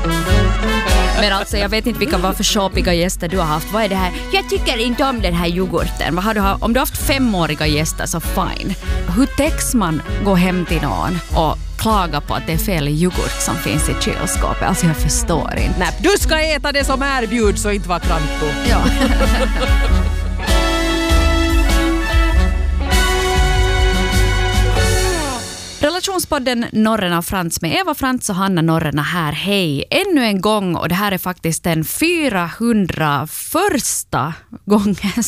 Men alltså jag vet inte vilka var för shoppiga gäster du har haft. Vad är det här? Jag tycker inte om den här yoghurten. Om du har haft 5-åriga gäster så fine. Hur täcks man gå hem till någon och klaga på att det är fel yoghurt som finns i kylskåpet? Alltså jag förstår inte. Nej, du ska äta det som erbjuds och inte vara kranto. Ja. Relationspodden Norren av Frans med Eva Frans och Hanna Norrena här. Hej, ännu en gång, och det här är faktiskt den 401:a gången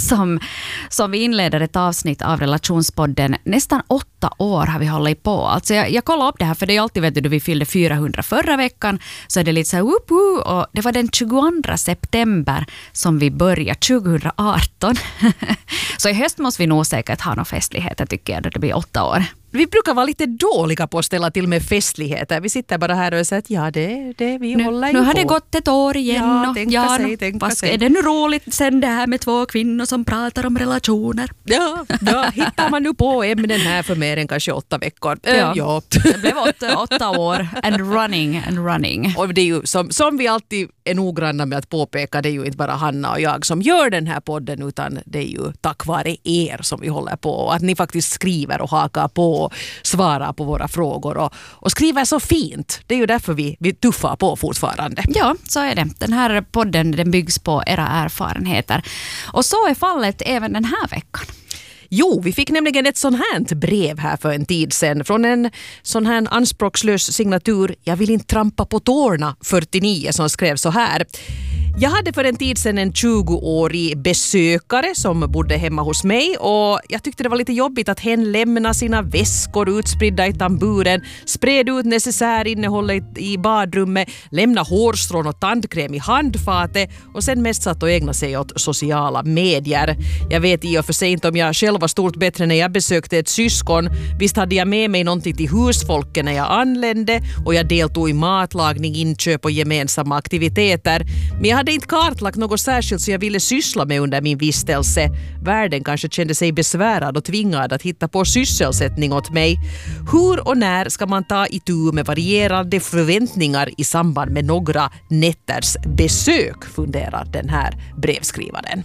som vi inleder ett avsnitt av Relationspodden. Nästan 8 år har vi hållit på. Alltså jag kollade upp det här, för det är alltid, vet du, vi fyllde 400 förra veckan, så är det lite så här whoop, och det var den 22 september som vi började 2018. Så i höst måste vi nog säkert ha några festligheter, tycker jag, då det blir 8 år. Vi brukar vara lite dåliga på att ställa till med festligheter. Vi sitter bara här och säger att ja, det vi håller ju på. Nu har det gått ett år igen. Ja, tänka sig. Är det nu roligt sen det här med 2 kvinnor som pratar om relationer? Ja, hittar man nu på ämnen här för mer än kanske 8 veckor. Ja. Det blev 8 år and running. Och det är ju som vi alltid är noggranna med att påpeka, det är ju inte bara Hanna och jag som gör den här podden, utan det är ju tack vare er som vi håller på. Och att ni faktiskt skriver och hakar på och svarar på våra frågor och skriver så fint. Det är ju därför vi tuffar på fortfarande. Ja, så är det. Den här podden, den byggs på era erfarenheter. Och så är fallet även den här veckan. Jo, vi fick nämligen ett sån här brev här för en tid sedan från en sån här anspråkslös signatur, jag vill inte trampa på tårna 49, som skrev så här. Jag hade för en tid sedan en 20-årig besökare som bodde hemma hos mig, och jag tyckte det var lite jobbigt att hen lämna sina väskor utspridda i tamburen, spred ut necessärinnehållet i badrummet, lämna hårstrån och tandkräm i handfatet och sen mest satt och ägna sig åt sociala medier. Jag vet i och för sig inte om jag själv var stort bättre när jag besökte ett syskon. Visst hade jag med mig någonting till husfolket när jag anlände, och jag deltog i matlagning, inköp och gemensamma aktiviteter. Men jag hade inte kartlagt något särskilt så jag ville syssla med under min vistelse. Världen kanske kände sig besvärad och tvingad att hitta på sysselsättning åt mig. Hur och när ska man ta itu med varierande förväntningar i samband med några nätters besök, funderar den här brevskrivaren.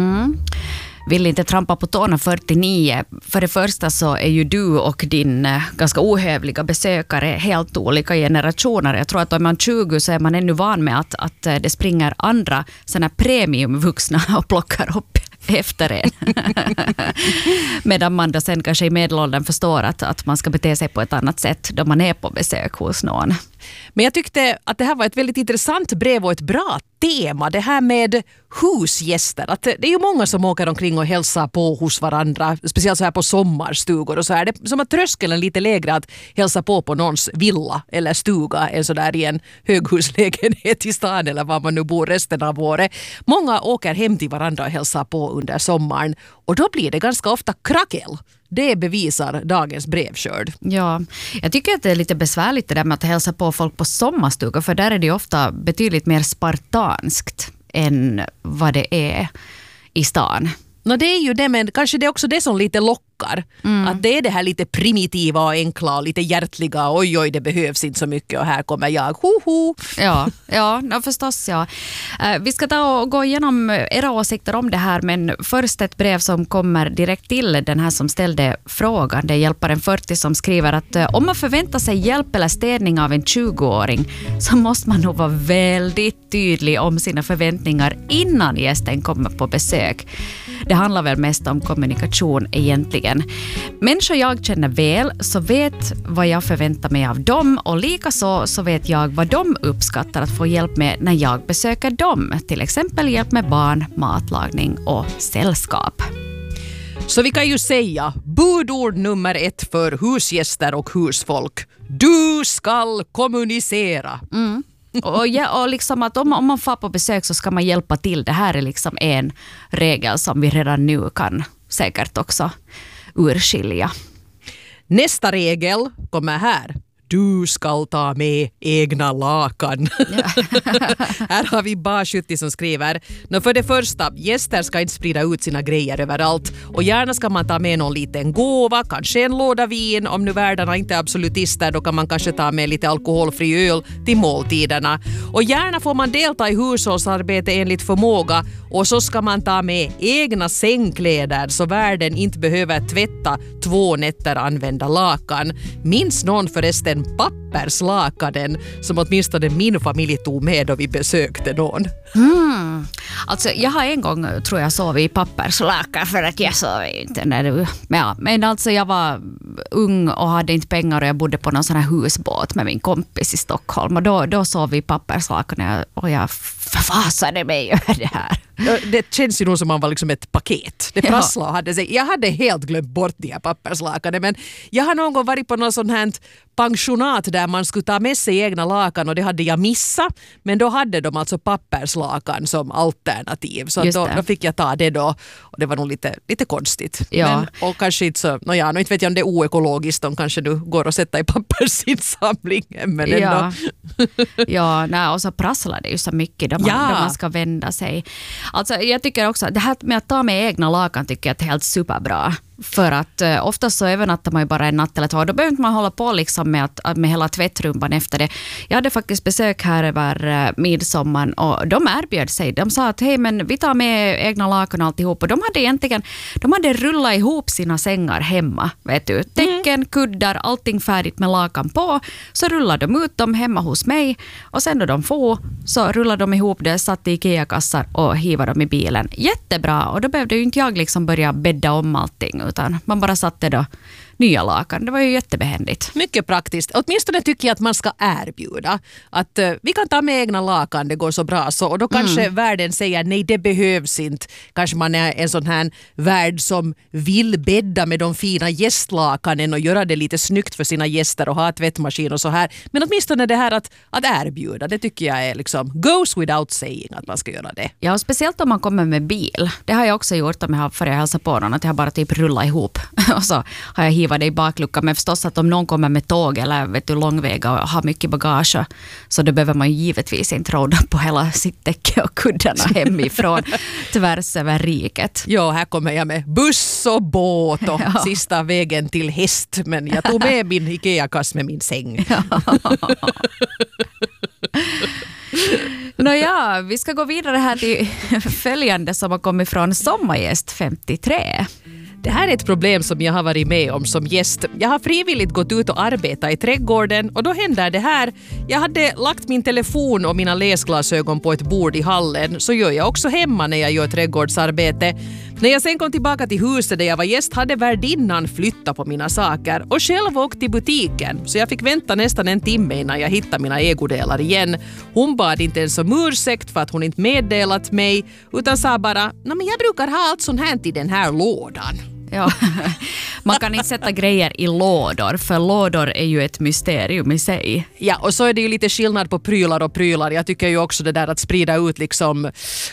Vill inte trampa på tårna 49. För det första så är ju du och din ganska ohövliga besökare helt olika generationer. Jag tror att om man är 20 så är man ännu van med att det springer andra såna premiumvuxna och plockar upp efter en. Medan man då sen kanske i medelåldern förstår att man ska bete sig på ett annat sätt då man är på besök hos någon. Men jag tyckte att det här var ett väldigt intressant brev och ett bra tema. Det här med husgäster. Att det är ju många som åker omkring och hälsar på hos varandra. Speciellt så här på sommarstugor. Och så är det som att tröskeln lite lägre att hälsa på någons villa eller stuga än så där i en höghuslägenhet i stan eller var man nu bor resten av året. Många åker hem till varandra och hälsar på under sommaren. Och då blir det ganska ofta krackel. Det bevisar dagens brevskörd. Ja, jag tycker att det är lite besvärligt det där med att hälsa på folk på sommarstugor, för där är det ofta betydligt mer spartanskt än vad det är i stan. Det är ju det, men kanske det är också det som lite lockar. Att det är det här lite primitiva och enkla och lite hjärtliga. Oj, det behövs inte så mycket och här kommer jag. Hoho! Ja, förstås ja. Vi ska ta och gå igenom era åsikter om det här, men först ett brev som kommer direkt till den här som ställde frågan. Det är hjälparen 40 som skriver att om man förväntar sig hjälp eller städning av en 20-åring så måste man nog vara väldigt tydlig om sina förväntningar innan gästen kommer på besök. Det handlar väl mest om kommunikation egentligen. Människor jag känner väl så vet vad jag förväntar mig av dem, och likaså så vet jag vad de uppskattar att få hjälp med när jag besöker dem. Till exempel hjälp med barn, matlagning och sällskap. Så vi kan ju säga budord nummer 1 för husgäster och husfolk. Du skall kommunicera. Och liksom att om man får på besök så ska man hjälpa till. Det här är liksom en regel som vi redan nu kan säkert också urskilja. Nästa regel kommer här. du ska ta med egna lakan. Ja. Här har vi Bashutti som skriver: för det första, gäster ska inte sprida ut sina grejer överallt och gärna ska man ta med någon liten gåva, kanske en låda vin. Om nu värdarna inte är absolutister, då kan man kanske ta med lite alkoholfri öl till måltiderna. Och gärna får man delta i hushållsarbete enligt förmåga, och så ska man ta med egna sängkläder så värden inte behöver tvätta 2 nätter använda lakan. Minns någon förresten papperslakanen som åtminstone min familj tog med då vi besökte någon? Alltså jag har en gång, tror jag, sov i papperslakan för att jag sov inte när du... Men alltså jag var ung och hade inte pengar och jag bodde på någon sån här husbåt med min kompis i Stockholm och då sov vi i papperslakan och jag förfasade mig över det här. Det känns ju nog som man var liksom ett paket. Det prasslade och hade sig. Jag hade helt glömt bort de här papperslakanen, men jag har någon gång varit på något sånt här pensionat där man skulle ta med sig egna lakan och det hade jag missat, men då hade de alltså papperslakan som alternativ, så då fick jag ta det då och det var nog lite konstigt. Ja. Men, och kanske inte så, nu inte vet jag om det är oekologiskt, de kanske nu går att sätta i pappersinsamlingen, men ändå. Och så prasslar det ju så mycket då man ska vända sig. Alltså jag tycker också att det här med att ta med egna lakan tycker jag är helt superbra. För att oftast så övernattar man ju bara en natt eller 2. Då behöver inte man hålla på liksom med hela tvättrumban efter det. Jag hade faktiskt besök här över midsommar och de erbjöd sig. De sa att hej, men vi tar med egna lakan och alltihop. Och de hade rullat ihop sina sängar hemma. Vet du, täcken, kuddar, allting färdigt med lakan på. Så rullade de ut dem hemma hos mig. Och sen då de får så rullade de ihop det, satt i IKEA-kassar och hivade dem i bilen. Jättebra. Och då behövde ju inte jag liksom börja bädda om allting, utan man bara satte då nya lakan. Det var ju jättebehändigt. Mycket praktiskt. Åtminstone tycker jag att man ska erbjuda att vi kan ta med egna lakan, det går så bra så. Och då kanske värden säger nej, det behövs inte. Kanske man är en sån här värd som vill bädda med de fina gästlakanen och göra det lite snyggt för sina gäster och ha tvättmaskin och så här. Men åtminstone det här att erbjuda, det tycker jag är liksom goes without saying att man ska göra det. Ja, och speciellt om man kommer med bil. Det har jag också gjort om jag har för att hälsa på någon, att jag bara typ rullat ihop och så har jag hivat det i bakluckan. Men förstås att om någon kommer med tåg eller långväga och har mycket bagage, så då behöver man givetvis inte råda på hela sitt täcke och kuddarna hemifrån tvärs över riket. Ja, här kommer jag med buss och båt och sista vägen till häst, men jag tog med min IKEA-kass med min säng. Nåja, vi ska gå vidare här till följande som har kommit från sommargäst 53. Det här är ett problem som jag har varit med om som gäst. Jag har frivilligt gått ut och arbetat i trädgården och då händer det här. Jag hade lagt min telefon och mina läsglasögon på ett bord i hallen, så gör jag också hemma när jag gör trädgårdsarbete. När jag sen kom tillbaka till huset där jag var gäst hade värdinnan flyttat på mina saker och själv åkt till butiken, så jag fick vänta nästan en timme innan jag hittade mina ägodelar igen. Hon bad inte ens om ursäkt för att hon inte meddelat mig, utan sa bara, men jag brukar ha allt sånt här i den här lådan. Ja, man kan inte sätta grejer i lådor, för lådor är ju ett mysterium i sig. Ja, och så är det ju lite skillnad på prylar och prylar. Jag tycker ju också det där att sprida ut liksom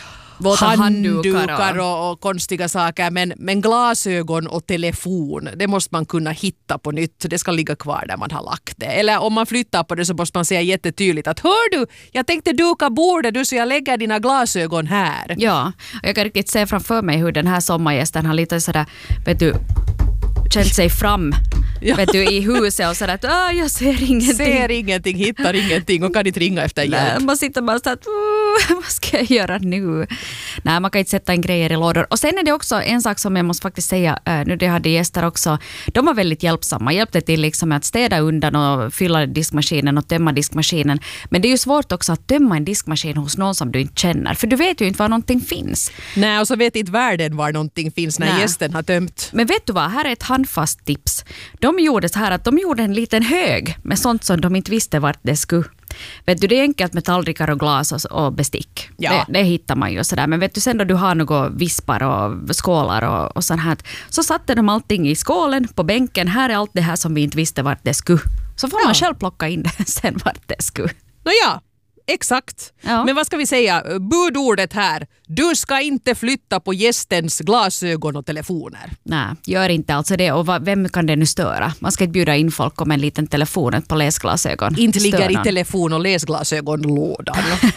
handdukar och konstiga saker, men glasögon och telefon, det måste man kunna hitta på nytt. Det ska ligga kvar där man har lagt det. Eller om man flyttar på det så måste man säga jättetydligt att hör du, jag tänkte duka bordet du, så jag lägger dina glasögon här. Ja, och jag kan riktigt se framför mig hur den här sommargästen har lite sådär, vet du, känt sig fram vet du, i huset och sådär att jag ser ingenting. Hittar ingenting och kan inte ringa efter hjälp. Man sitter bara så att vad ska jag göra nu? Nej, man kan inte sätta en grejer i lådor. Och sen är det också en sak som jag måste faktiskt säga, nu det hade gäster också, de var väldigt hjälpsamma, hjälpte till liksom med att städa undan och fylla diskmaskinen och tömma diskmaskinen. Men det är ju svårt också att tömma en diskmaskin hos någon som du inte känner, för du vet ju inte var någonting finns. Nej, och så vet inte världen var någonting finns när gästen har tömt. Men vet du vad, här är ett handfast tips. De gjorde så här att de gjorde en liten hög med sånt som de inte visste vart det skulle. Vet du, det är enkelt med tallrikar och glas och bestick. Ja. Det hittar man ju sådär. Men vet du, sen då du har några vispar och skålar och sånt här, så satte de allting i skålen på bänken. Här är allt det här som vi inte visste vart det skulle. Så får man själv plocka in det sen vart det skulle. Nåja, exakt. Ja. Men vad ska vi säga? Budordet här. Du ska inte flytta på gästens glasögon och telefoner. Nej, gör inte alltså det. Och vem kan det nu störa? Man ska inte bjuda in folk om en liten telefon på läsglasögon. Inte ligger i telefon- och läsglasögonlådan.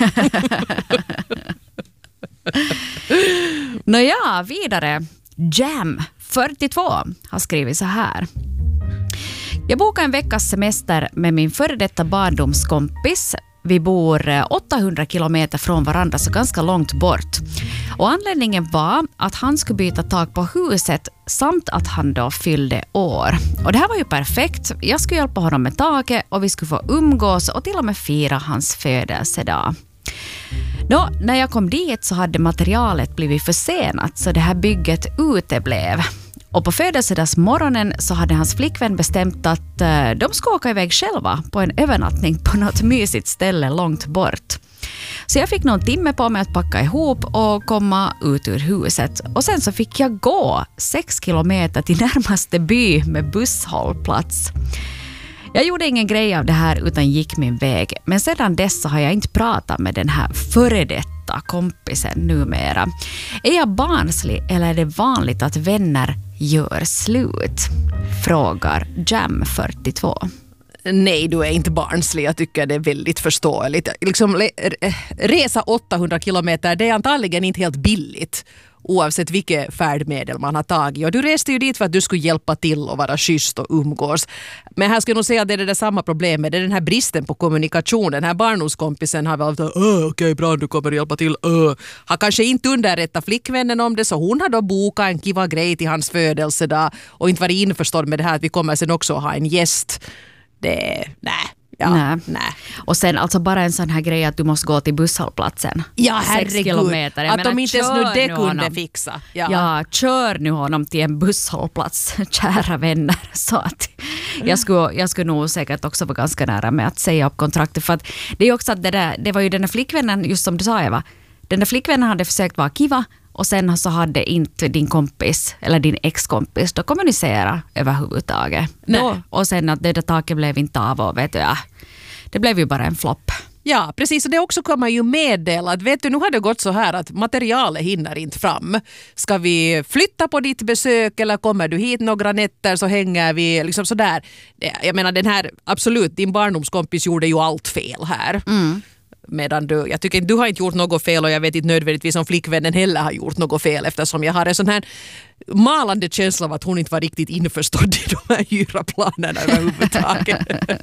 Nåja, vidare. Jam 42 har skrivit så här. Jag bokade en veckas semester med min före detta barndomskompis. Vi bor 800 kilometer från varandra, så ganska långt bort. Och anledningen var att han skulle byta tak på huset samt att han då fyllde år. Och det här var ju perfekt. Jag skulle hjälpa honom med taket och vi skulle få umgås och till och med fira hans födelsedag. Då, när jag kom dit så hade materialet blivit försenat, så det här bygget uteblev. Och på födelsedagsmorgonen så hade hans flickvän bestämt att de skulle åka iväg själva på en övernattning på något mysigt ställe långt bort. Så jag fick någon timme på mig att packa ihop och komma ut ur huset. Och sen så fick jag gå 6 kilometer till närmaste by med busshållplats. Jag gjorde ingen grej av det här utan gick min väg. Men sedan dess så har jag inte pratat med den här före detta kompisen numera. Är jag barnslig eller är det vanligt att vänner gör slut? Frågar Jam 42. Nej, du är inte barnslig. Jag tycker det är väldigt förståeligt. Liksom, resa 800 kilometer, det är antagligen inte helt billigt. Oavsett vilket färdmedel man har tagit. Och du reste ju dit för att du skulle hjälpa till och vara schysst och umgås. Men här ska jag nog säga att det är det samma problemet. Det är den här bristen på kommunikation. Den här barndomskompisen har väl okej, bra, du kommer hjälpa till. Har kanske inte underrättat flickvännen om det, så hon har då bokat en kiva grej till hans födelsedag och inte varit införstådd med det här att vi kommer sen också ha en gäst. Nej. Och sen alltså bara en sån här grej att du måste gå till busshållplatsen. Ja, 6 herregud. kilometer. Att de inte ens nu det kunde fixa. Ja, kör nu honom till en busshållplats, kära vänner. Så att jag skulle nog säkert också vara ganska nära med att säga upp kontraktet. För att det är också att det var ju den här flickvännen, just som du sa Eva, den där flickvännen hade försökt vara kiva. Och sen så hade inte din kompis eller din ex-kompis då kommunicera överhuvudtaget. Och sen att det där taket blev inte av och vet du, det blev ju bara en flopp. Ja, precis. Och det också kan man ju meddela att vet du, nu har det gått så här att materialet hinner inte fram. Ska vi flytta på ditt besök eller kommer du hit några nätter så hänger vi liksom sådär. Jag menar den här, absolut, din barndomskompis gjorde ju allt fel här. Medan jag tycker inte du har inte gjort något fel och jag vet inte nödvändigtvis om flickvännen heller har gjort något fel eftersom jag har en sån här malande känsla av att hon inte var riktigt införstådd i de här hyraplanerna överhuvudtaget.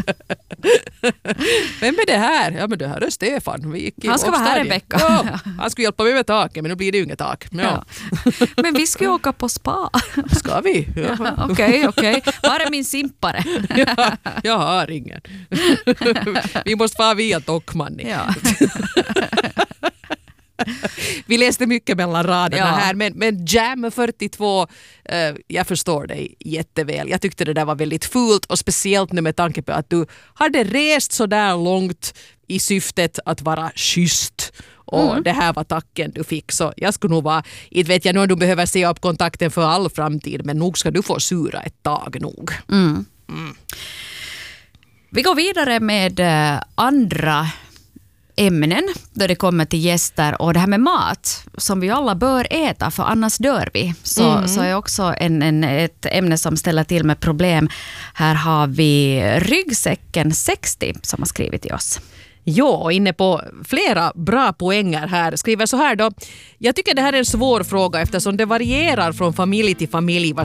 Vem är det här? Ja, men det här är Stefan. Han ska vara här en vecka. Ja, han skulle hjälpa mig med taket, men nu blir det ju inget tak. Ja. Men vi ska ju åka på spa. Ska vi? Ja. Okej. Var är min simpare? Ja, jag har ingen. Vi måste vara via Dockmanni. Ja. Vi läste mycket mellan raderna här, men Jam 42, jag förstår dig jätteväl. Jag tyckte det där var väldigt fult och speciellt nu med tanke på att du hade rest så där långt i syftet att vara schysst. Och det här var tacken du fick. Så jag skulle nog vara, inte vet jag nu, du behöver se upp kontakten för all framtid, men nog ska du få sura ett tag nog. Vi går vidare med andra ämnen då det kommer till gäster och det här med mat som vi alla bör äta för annars dör vi. Så är också ett ämne som ställer till med problem. Här har vi ryggsäcken 60 som har skrivit till oss. Ja, inne på flera bra poänger här. Skriver så här då. Jag tycker det här är en svår fråga eftersom det varierar från familj till familj vad